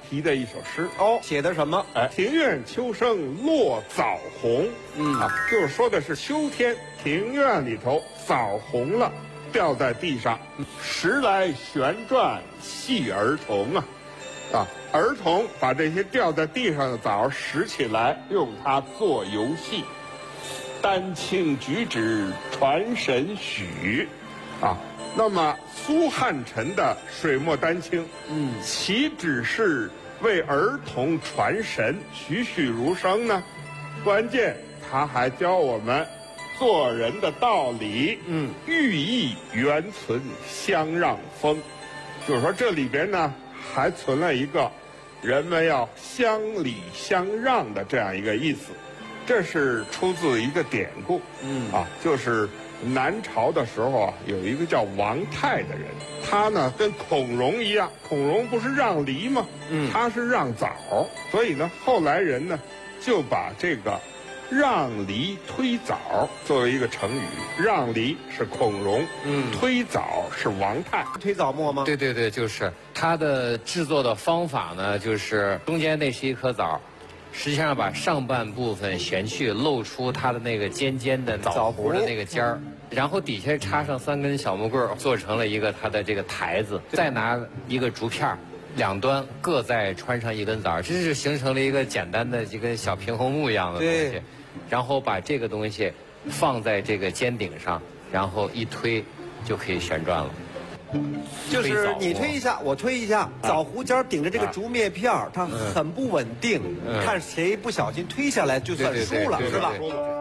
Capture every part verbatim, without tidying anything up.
题的一首诗。 哦，写的什么？ 哎，庭院秋生落枣红。 嗯啊，就是说的是秋天庭院里头枣红了，掉在地上，时来旋转戏儿童啊。啊，儿童把这些掉在地上的枣拾起来，用它做游戏。丹青举止传神许，啊，那么苏汉臣的水墨丹青， 嗯， 岂只是为儿童传神、栩栩如生呢？关键他还教我们做人的道理， 嗯， 寓意原存相让风，就是说这里边呢还存了一个人们要相礼相让的这样一个意思。这是出自一个典故， 嗯啊，就是南朝的时候啊，有一个叫王泰的人，他呢跟孔融一样，孔融不是让梨吗？ 嗯， 他是让枣，所以呢，后来人呢就把这个让梨推枣作为一个成语，让梨是孔融， 嗯， 推枣是王泰。 推枣末吗？ 对对对，就是它的制作的方法呢，就是中间那是一颗枣。实际上把上半部分选去，露出它的那个尖尖的枣核的那个尖儿，然后底下插上三根小木棍儿，做成了一个它的这个台子，再拿一个竹片儿，两端各再穿上一根枣，这是形成了一个简单的一个小平衡木一样的东西，然后把这个东西放在这个尖顶上，然后一推就可以旋转了。 就是你推一下，我推一下，枣核尖顶着这个竹篾片儿，它很不稳定， 嗯、 看谁不小心推下来就算输了， 对对对是吧？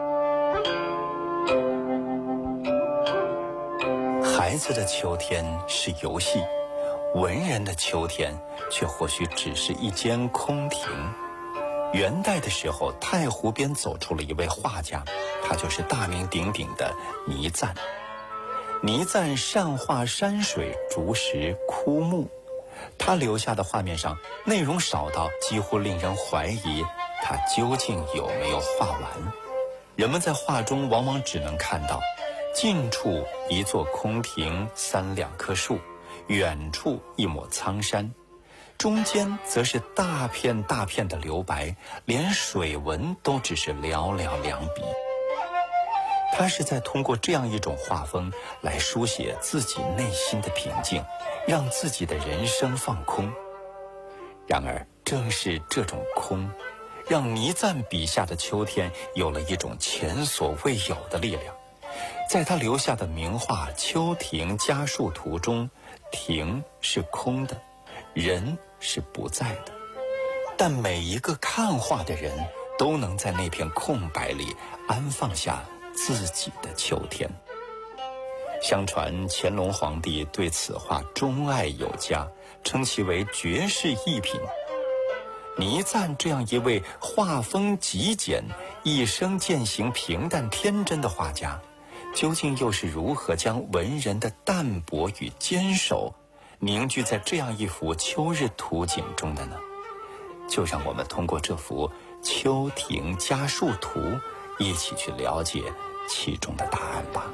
孩子的秋天是游戏，文人的秋天却或许只是一间空庭。元代的时候，太湖边走出了一位画家，他就是大名鼎鼎的倪瓒。倪瓒善画山水、竹石、枯木，他留下的画面上内容少到几乎令人怀疑他究竟有没有画完。人们在画中往往只能看到近处一座空庭，三两棵树，远处一抹苍山，中间则是大片大片的留白，连水纹都只是寥寥两笔。他是在通过这样一种画风来书写自己内心的平静，让自己的人生放空。然而正是这种空，让倪瓒笔下的秋天有了一种前所未有的力量。在他留下的名画《秋庭家树图》中，庭是空的，人是不在的，但每一个看画的人都能在那片空白里安放下自己的秋天。相传乾隆皇帝对此画钟爱有加，称其为绝世艺品。倪瓒这样一位画风极简、一生渐行平淡天真的画家，究竟又是如何将文人的淡泊与坚守凝聚在这样一幅秋日图景中的呢？就让我们通过这幅《秋庭家树图》一起去了解其中的答案吧。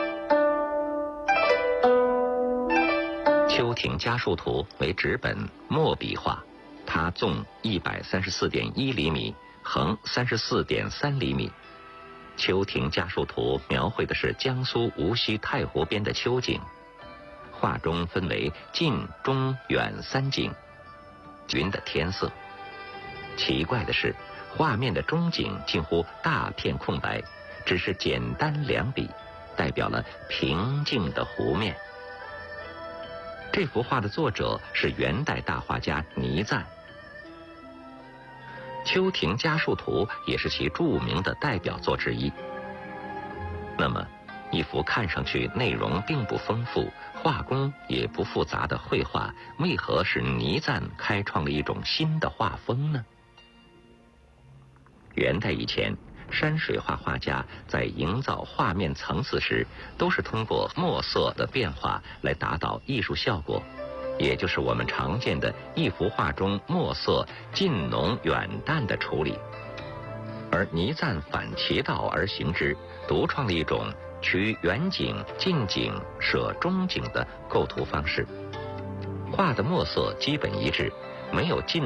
《秋庭家树图》为纸本墨笔画，它纵一百三十四点一厘米，横三十四点三厘米。《秋庭家树图》描绘的是江苏无锡太湖边的秋景，画中分为近、中、远三景，均的天色。奇怪的是，画面的中景近乎大片空白，只是简单两笔，代表了平静的湖面。这幅画的作者是元代大画家倪瓒，《秋庭家树图》也是其著名的代表作之一。那么，一幅看上去内容并不丰富、画工也不复杂的绘画，为何使倪瓒开创了一种新的画风呢？元代以前，山水画画家在营造画面层次时，都是通过墨色的变化来达到艺术效果，也就是我们常见的一幅画中墨色近浓远淡的处理。而倪瓒反其道而行之，独创了一种取远景、近景、舍中景的构图方式。画的墨色基本一致，没有近